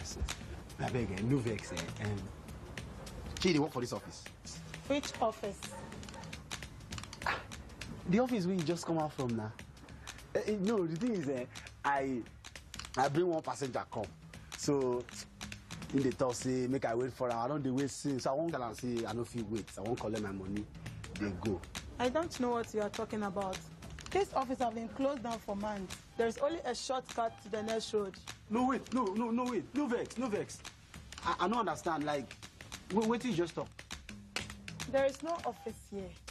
nonsense. I beg, no vex. They work for this office. Which office? The office where you just come out from now. No, the thing is, I bring one passenger come. So, in the talk say, make I wait for her. I don't wait since. So I won't tell her say, I don't feel wait. I won't collect my money. They go. I don't know what you are talking about. This office has been closed down for months. There's only a shortcut to the next road. No, wait. No, wait. No vex. I don't understand. Like, wait till you just stop. There is no office here.